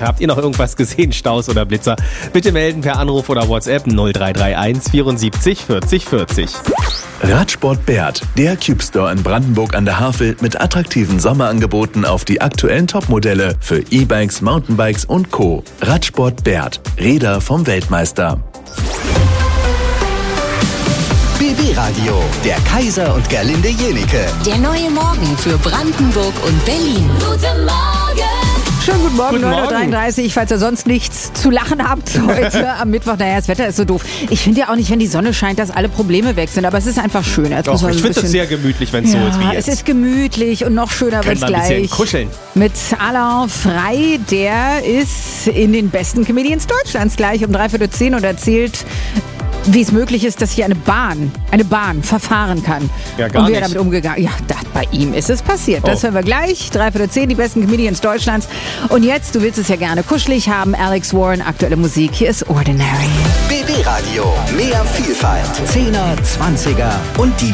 Habt ihr noch irgendwas gesehen, Staus oder Blitzer? Bitte melden per Anruf oder WhatsApp 0331 74 40 40. Radsport Bert, der Cube Store in Brandenburg an der Havel mit attraktiven Sommerangeboten auf die aktuellen Topmodelle für E-Bikes, Mountainbikes und Co. Radsport Bert, Räder vom Weltmeister. BB Radio, der Kaiser und Gerlinde Jenike. Der neue Morgen für Brandenburg und Berlin. Guten Morgen! Schönen guten Morgen, Guten 9.33 Uhr, falls ihr sonst nichts zu lachen habt heute am Mittwoch. Naja, das Wetter ist so doof. Ich finde ja auch nicht, wenn die Sonne scheint, dass alle Probleme weg sind, aber es ist einfach schön. Jetzt Doch, muss man ich so ein finde es sehr gemütlich, wenn es so ist wie jetzt. Es ist gemütlich und noch schöner wird es Können wir ein bisschen gleich. kuscheln. Mit Alain Frey, der ist in den besten Comedians Deutschlands gleich um 9:45 und erzählt, wie es möglich ist, dass hier eine Bahn verfahren kann. Ja, gar und wie er nicht. damit umgegangen. Ja, bei ihm ist es passiert. Das hören wir gleich. 9:45, die besten Comedians Deutschlands. Und jetzt, du willst es ja gerne kuschelig haben, Alex Warren, aktuelle Musik. Hier ist Ordinary. BB Radio, mehr Vielfalt. 10er, 20er und die